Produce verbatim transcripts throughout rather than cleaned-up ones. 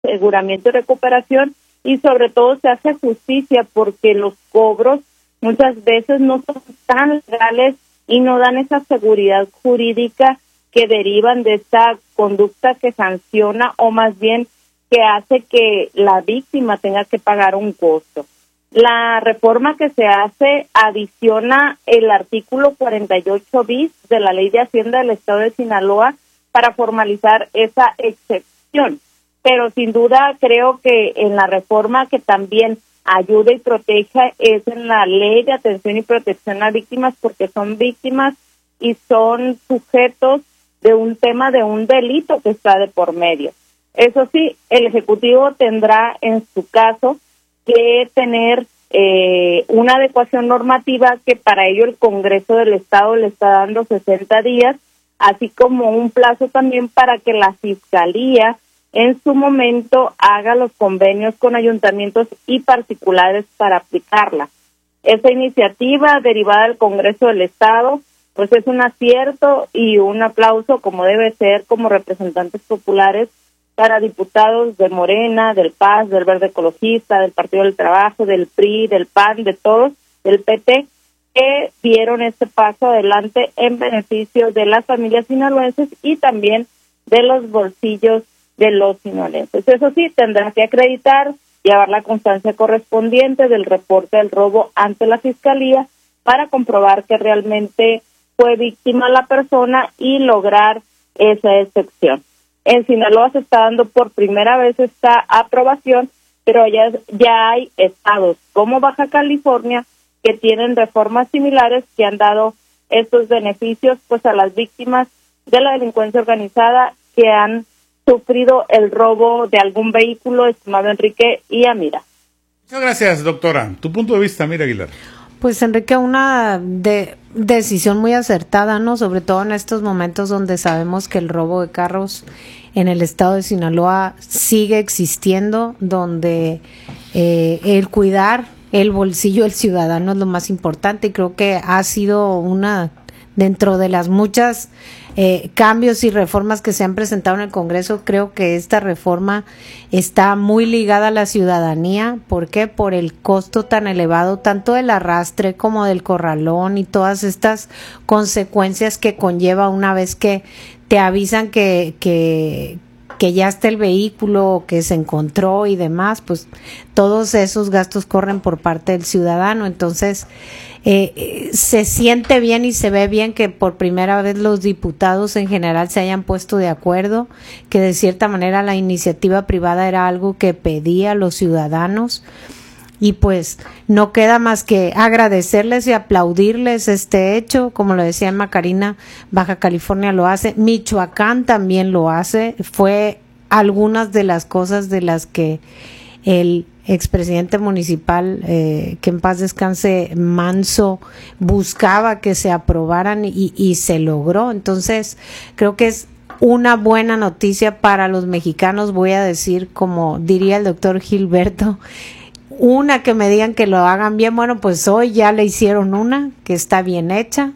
aseguramiento y recuperación, y sobre todo se hace justicia porque los cobros muchas veces no son tan legales y no dan esa seguridad jurídica que derivan de esta conducta que sanciona, o más bien que hace que la víctima tenga que pagar un costo. La reforma que se hace adiciona el artículo cuarenta y ocho bis de la Ley de Hacienda del Estado de Sinaloa para formalizar esa excepción. Pero sin duda creo que en la reforma que también ayuda y proteja es en la Ley de Atención y Protección a Víctimas, porque son víctimas y son sujetos de un tema de un delito que está de por medio. Eso sí, el Ejecutivo tendrá en su caso que tener eh, una adecuación normativa, que para ello el Congreso del Estado le está dando sesenta días, así como un plazo también para que la Fiscalía en su momento haga los convenios con ayuntamientos y particulares para aplicarla. Esta iniciativa derivada del Congreso del Estado pues es un acierto y un aplauso, como debe ser, como representantes populares para diputados de Morena, del P A S, del Verde Ecologista, del Partido del Trabajo, del P R I, del P A N, de todos, del P T, que dieron este paso adelante en beneficio de las familias sinaloenses y también de los bolsillos de los sinaloenses. Eso sí, tendrá que acreditar, llevar la constancia correspondiente del reporte del robo ante la Fiscalía para comprobar que realmente fue víctima la persona y lograr esa excepción. En Sinaloa se está dando por primera vez esta aprobación, pero ya, ya hay estados como Baja California que tienen reformas similares que han dado estos beneficios pues a las víctimas de la delincuencia organizada que han sufrido el robo de algún vehículo, estimado Enrique y Amira. Muchas gracias, doctora. Tu punto de vista, Amira Aguilar. Pues Enrique, una de, decisión muy acertada, ¿no? Sobre todo en estos momentos donde sabemos que el robo de carros en el estado de Sinaloa sigue existiendo, donde eh, el cuidar el bolsillo del ciudadano es lo más importante, y creo que ha sido una dentro de las muchas eh, cambios y reformas que se han presentado en el Congreso. Creo que esta reforma está muy ligada a la ciudadanía. ¿Por qué? Por el costo tan elevado, tanto del arrastre como del corralón y todas estas consecuencias que conlleva una vez que te avisan que, que, que ya está el vehículo, que se encontró y demás, pues todos esos gastos corren por parte del ciudadano. Entonces, Eh, se siente bien y se ve bien que por primera vez los diputados en general se hayan puesto de acuerdo, que de cierta manera la iniciativa privada era algo que pedía a los ciudadanos, y pues no queda más que agradecerles y aplaudirles este hecho. Como lo decía Macarina, Baja California lo hace, Michoacán también lo hace. Fue algunas de las cosas de las que el expresidente municipal, eh, que en paz descanse, Manso, buscaba que se aprobaran y, y se logró. Entonces creo que es una buena noticia para los mexicanos. Voy a decir, como diría el doctor Gilberto, una que me digan que lo hagan bien. Bueno, pues hoy ya le hicieron una que está bien hecha,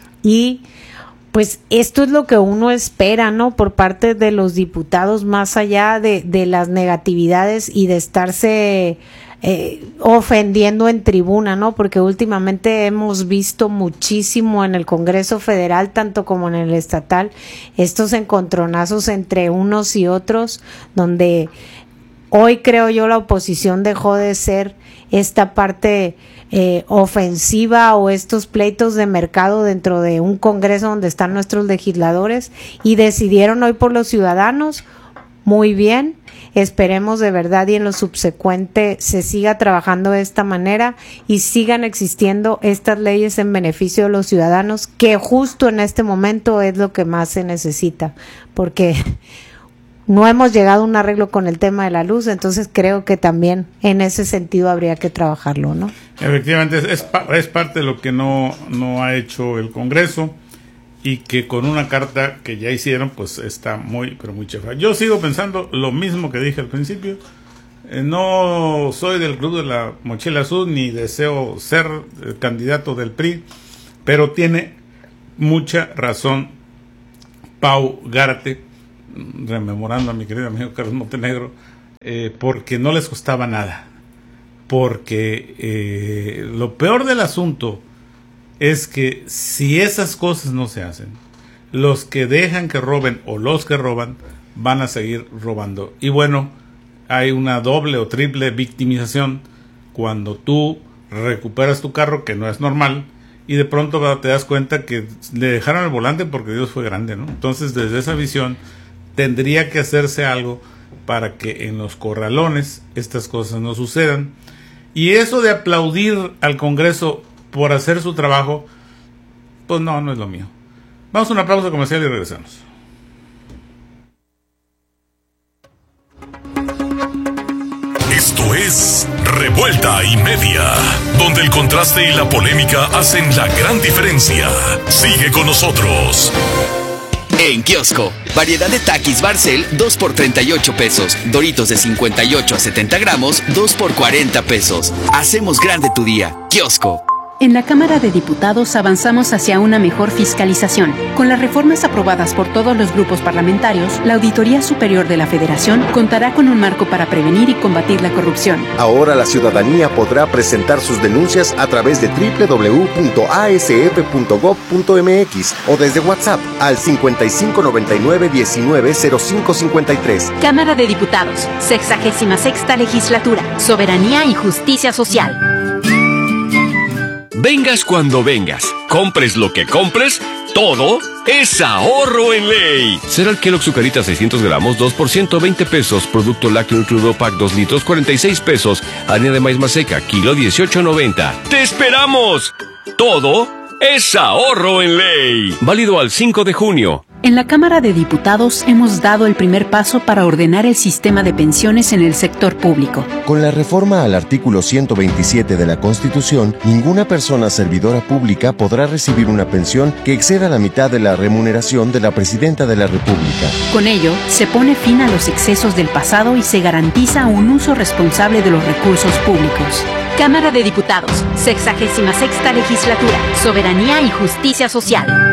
y pues esto es lo que uno espera, ¿no? Por parte de los diputados, más allá de, de las negatividades y de estarse eh, ofendiendo en tribuna, ¿no? Porque últimamente hemos visto muchísimo en el Congreso Federal, tanto como en el estatal, estos encontronazos entre unos y otros, donde hoy creo yo la oposición dejó de ser esta parte Eh, ofensiva o estos pleitos de mercado dentro de un Congreso donde están nuestros legisladores, y decidieron hoy por los ciudadanos. Muy bien, esperemos de verdad y en lo subsecuente se siga trabajando de esta manera y sigan existiendo estas leyes en beneficio de los ciudadanos, que justo en este momento es lo que más se necesita, porque no hemos llegado a un arreglo con el tema de la luz. Entonces creo que también en ese sentido habría que trabajarlo, ¿no? Efectivamente, es, es parte de lo que no, no ha hecho el Congreso, y que con una carta que ya hicieron, pues está muy, pero muy chefa. Yo sigo pensando lo mismo que dije al principio. Eh, no soy del club de la mochila azul, ni deseo ser eh, candidato del P R I, pero tiene mucha razón Pau Garte, rememorando a mi querido amigo Carlos Montenegro, eh, porque no les costaba nada. Porque eh, lo peor del asunto es que si esas cosas no se hacen, los que dejan que roben o los que roban van a seguir robando. Y bueno, hay una doble o triple victimización cuando tú recuperas tu carro, que no es normal, y de pronto te das cuenta que le dejaron el volante porque Dios fue grande, ¿no? Entonces, desde esa visión, tendría que hacerse algo para que en los corralones estas cosas no sucedan. Y eso de aplaudir al Congreso por hacer su trabajo, pues no, no es lo mío. Vamos a una pausa comercial y regresamos. Esto es Revuelta y Media, donde el contraste y la polémica hacen la gran diferencia. Sigue con nosotros. En Kiosco, variedad de Takis Barcel, dos por treinta y ocho pesos. Doritos de cincuenta y ocho a setenta gramos, dos por cuarenta pesos. Hacemos grande tu día. Kiosco. En la Cámara de Diputados avanzamos hacia una mejor fiscalización. Con las reformas aprobadas por todos los grupos parlamentarios, la Auditoría Superior de la Federación contará con un marco para prevenir y combatir la corrupción. Ahora la ciudadanía podrá presentar sus denuncias a través de doble u doble u doble u punto a s f punto gob punto m x o desde WhatsApp al cincuenta y cinco noventa y nueve diecinueve cero cinco cincuenta y tres. Cámara de Diputados, sexagésima sexta legislatura, soberanía y justicia social. Vengas cuando vengas, compres lo que compres, todo es ahorro en ley. Cereal Kellogg Zucarita seiscientos gramos, dos por ciento veinte pesos. Producto lácteo Crudo Pack dos litros, cuarenta y seis pesos. Harina de maíz maseca, kilo dieciocho noventa. ¡Te esperamos! Todo es ahorro en ley. Válido al cinco de junio. En la Cámara de Diputados hemos dado el primer paso para ordenar el sistema de pensiones en el sector público. Con la reforma al artículo ciento veintisiete de la Constitución, ninguna persona servidora pública podrá recibir una pensión que exceda la mitad de la remuneración de la Presidenta de la República. Con ello, se pone fin a los excesos del pasado y se garantiza un uso responsable de los recursos públicos. Cámara de Diputados, sexagésima sexta legislatura, soberanía y justicia social.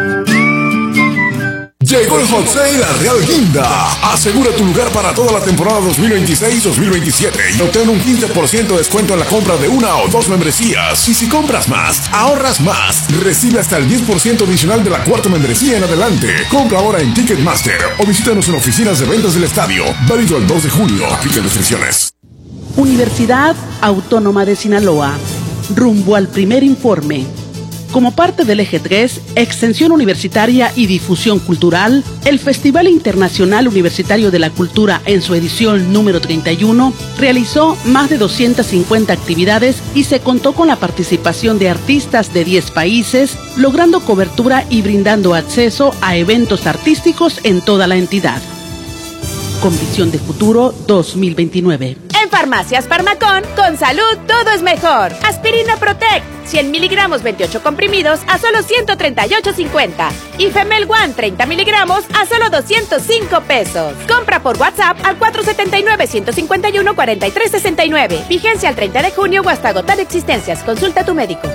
Llegó el Hot Sale a Real Guinda. Asegura tu lugar para toda la temporada dos mil veintiséis dos mil veintisiete y obtén un quince por ciento de descuento en la compra de una o dos membresías. Y si compras más, ahorras más. Recibe hasta el diez por ciento adicional de la cuarta membresía en adelante. Compra ahora en Ticketmaster o visítanos en oficinas de ventas del estadio. Válido el dos de junio. Aplica restricciones. Universidad Autónoma de Sinaloa. Rumbo al primer informe. Como parte del Eje tres, Extensión Universitaria y Difusión Cultural, el Festival Internacional Universitario de la Cultura en su edición número treinta y uno realizó más de doscientas cincuenta actividades y se contó con la participación de artistas de diez países, logrando cobertura y brindando acceso a eventos artísticos en toda la entidad. Con visión de futuro dos mil veintinueve. En Farmacias Farmacón, con salud todo es mejor. Aspirina Protect, cien miligramos, veintiocho comprimidos a solo ciento treinta y ocho cincuenta. Y Femel One, treinta miligramos a solo doscientos cinco pesos. Compra por WhatsApp al cuatro siete nueve, uno cinco uno, cuatro tres seis nueve. Vigencia al treinta de junio o hasta agotar existencias. Consulta a tu médico.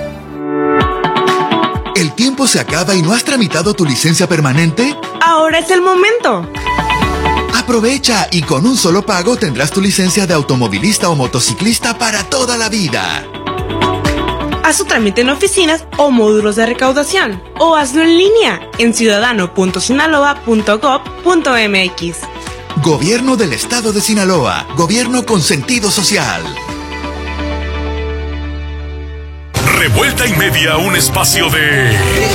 ¿El tiempo se acaba y no has tramitado tu licencia permanente? Ahora es el momento. Aprovecha y con un solo pago tendrás tu licencia de automovilista o motociclista para toda la vida. Haz tu trámite en oficinas o módulos de recaudación o hazlo en línea en ciudadano punto sinaloa punto gob punto m x. Gobierno del Estado de Sinaloa. Gobierno con sentido social. Revuelta y Media, un espacio de